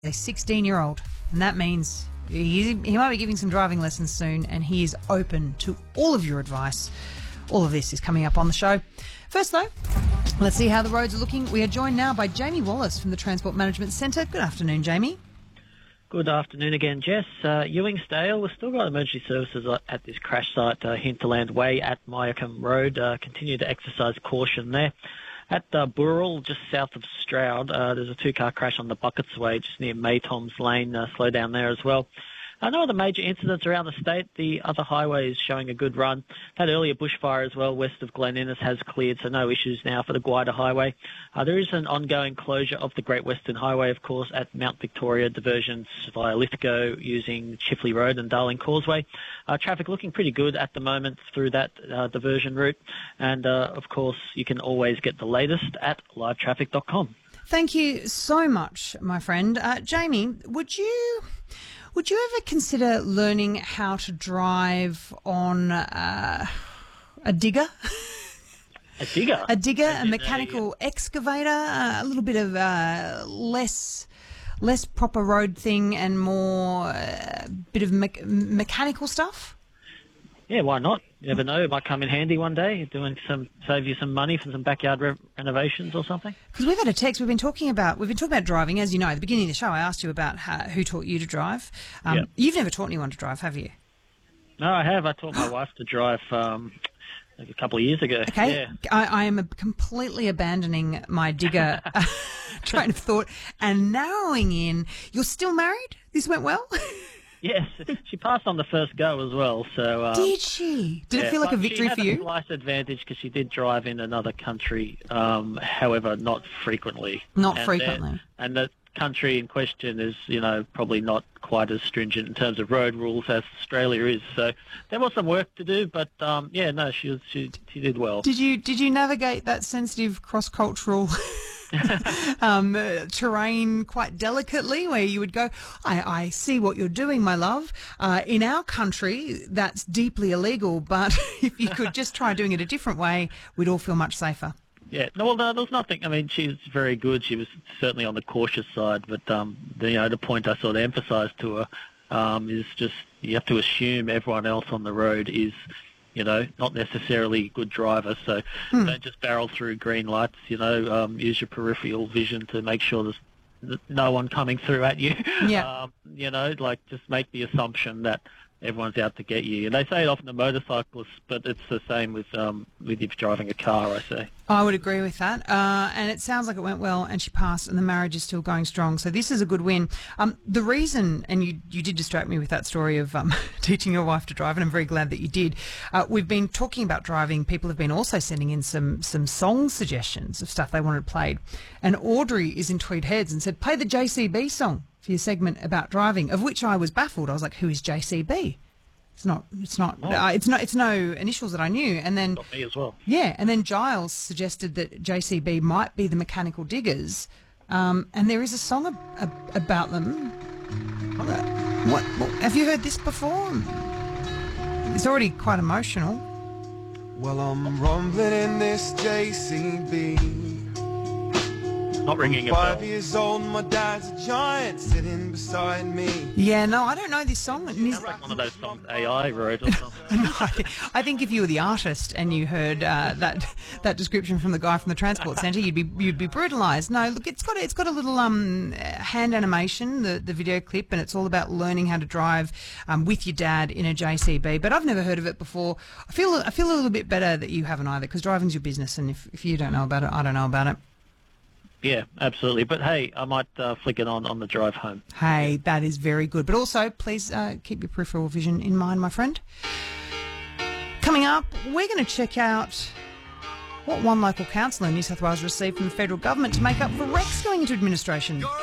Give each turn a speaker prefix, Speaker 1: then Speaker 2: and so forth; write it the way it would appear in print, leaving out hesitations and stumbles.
Speaker 1: a 16-year-old, and that means he might be giving some driving lessons soon, and he is open to all of your advice. All of this is coming up on the show. First, though, let's see how the roads are looking. We are joined now by Jamie Wallace from the Transport Management Centre. Good afternoon, Jamie.
Speaker 2: Good afternoon again, Jess. Ewingsdale, we've still got emergency services at this crash site, Hinterland Way at Myacombe Road. Continue to exercise caution there. At Burrell, just south of Stroud, there's a two-car crash on the Buckets Way, just near Maytoms Lane. Slow down there as well. No other major incidents around the state. The other highway is showing a good run. That earlier bushfire as well, west of Glen Innes, has cleared, so no issues now for the Guida Highway. There is an ongoing closure of the Great Western Highway, of course, at Mount Victoria, diversions via Lithgow using Chifley Road and Darling Causeway. Traffic looking pretty good at the moment through that diversion route. And, of course, you can always get the latest at livetraffic.com.
Speaker 1: Thank you so much, my friend. Jamie, would you ever consider learning how to drive on a digger?
Speaker 2: A digger?
Speaker 1: A digger, a mechanical excavator, a little bit of less proper road thing and more bit of mechanical stuff?
Speaker 2: Yeah, why not? You never know. It might come in handy one day, save you some money for some backyard renovations or something.
Speaker 1: Because we've had a text. We've been talking about driving. As you know, at the beginning of the show, I asked you about who taught you to drive.
Speaker 2: Yep.
Speaker 1: You've never taught anyone to drive, have you?
Speaker 2: No, I have. I taught my wife to drive a couple of years ago.
Speaker 1: Okay.
Speaker 2: Yeah.
Speaker 1: I am completely abandoning my digger train of thought and narrowing in. You're still married? This went well?
Speaker 2: Yes, she passed on the first go as well. So
Speaker 1: did she? Did it feel like a victory for you?
Speaker 2: She had a slight advantage because she did drive in another country, however, not frequently.
Speaker 1: Not frequently.
Speaker 2: And the country in question is, probably not quite as stringent in terms of road rules as Australia is. So there was some work to do, but she did well.
Speaker 1: Did you navigate that sensitive cross-cultural terrain quite delicately, where you would go, I see what you're doing, my love. In our country, that's deeply illegal, but if you could just try doing it a different way, we'd all feel much safer.
Speaker 2: Yeah, no, there was nothing. I mean, she's very good. She was certainly on the cautious side, but the point I sort of emphasised to her is just you have to assume everyone else on the road is, not necessarily a good driver. So don't just barrel through green lights. Use your peripheral vision to make sure there's no one coming through at you.
Speaker 1: Yeah.
Speaker 2: Just make the assumption that everyone's out to get you. And they say it often to motorcyclists, but it's the same with you driving a car, I say.
Speaker 1: I would agree with that. And it sounds like it went well and she passed and the marriage is still going strong. So this is a good win. The reason, and you did distract me with that story of teaching your wife to drive, and I'm very glad that you did. We've been talking about driving. People have been also sending in some song suggestions of stuff they wanted played. And Audrey is in Tweed Heads and said, play the JCB song for your segment about driving, of which I was baffled. I was like, who is JCB? It's no initials that I knew. And then
Speaker 2: not me as well.
Speaker 1: Yeah, and then Giles suggested that JCB might be the Mechanical Diggers, and there is a song about them. What have you heard this before? It's already quite emotional.
Speaker 3: Well, I'm rumbling in this JCB.
Speaker 2: Not ringing a bell.
Speaker 3: 5 years old, my dad's a giant sitting beside me.
Speaker 1: Yeah, no, I don't know this song.
Speaker 2: Sounds like one of those songs AI wrote or something.
Speaker 1: No, I think if you were the artist and you heard that description from the guy from the Transport Centre, you'd be brutalised. No, look, it's got a little hand animation, the video clip, and it's all about learning how to drive with your dad in a JCB. But I've never heard of it before. I feel a little bit better that you haven't either, because driving's your business, and if you don't know about it, I don't know about it.
Speaker 2: Yeah, absolutely. But hey, I might flick it on the drive home.
Speaker 1: Hey, that is very good. But also, please keep your peripheral vision in mind, my friend. Coming up, we're going to check out what one local council in New South Wales received from the federal government to make up for Rex going into administration.